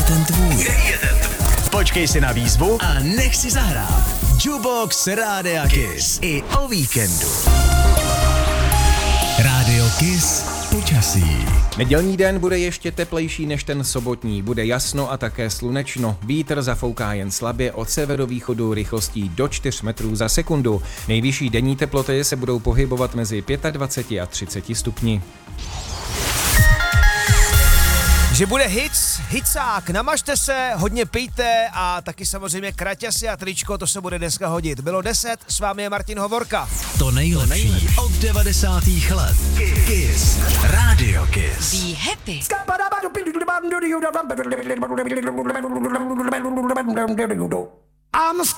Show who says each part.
Speaker 1: ten tvůj? Počkej si na výzvu a nech si zahrát. Jukebox Rádia Kiss. I o víkendu. Rádio Kiss. Počasí.
Speaker 2: Nedělní den bude ještě teplejší než ten sobotní. Bude jasno a také slunečno. Vítr zafouká jen slabě od severovýchodu rychlostí do 4 metrů za sekundu. Nejvyšší denní teploty se budou pohybovat mezi 25 a 30 stupni.
Speaker 3: Že bude hicák, namažte se, hodně pijte a taky samozřejmě kraťasy a tričko, to se bude dneska hodit. Bylo 10, s vámi je Martin Hovorka.
Speaker 1: To nejlepší od 90. let. Kiss. Rádio Kiss.
Speaker 4: Be happy.
Speaker 5: I'm